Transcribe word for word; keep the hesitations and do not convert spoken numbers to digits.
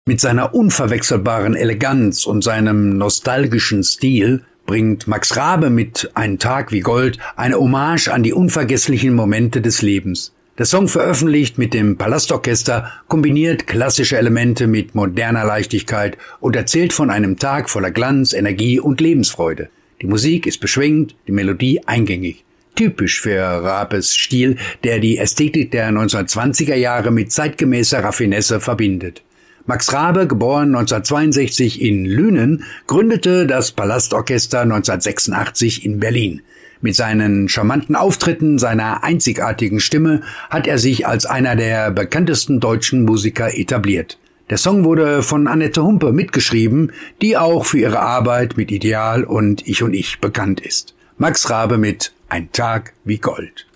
Mit seiner unverwechselbaren Eleganz und seinem nostalgischen Stil bringt Max Raabe mit Ein Tag wie Gold eine Hommage an die unvergesslichen Momente des Lebens. Der Song, veröffentlicht mit dem Palastorchester, kombiniert klassische Elemente mit moderner Leichtigkeit und erzählt von einem Tag voller Glanz, Energie und Lebensfreude. Die Musik ist beschwingt, die Melodie eingängig. Typisch für Raabes Stil, der die Ästhetik der neunzehnhundertzwanziger Jahre mit zeitgemäßer Raffinesse verbindet. Max Raabe, geboren neunzehnhundertzweiundsechzig in Lünen, gründete das Palastorchester neunzehnhundertsechsundachtzig in Berlin. Mit seinen charmanten Auftritten, seiner einzigartigen Stimme hat er sich als einer der bekanntesten deutschen Musiker etabliert. Der Song wurde von Annette Humpe mitgeschrieben, die auch für ihre Arbeit mit Ideal und Ich und Ich bekannt ist. Max Raabe mit Ein Tag wie Gold.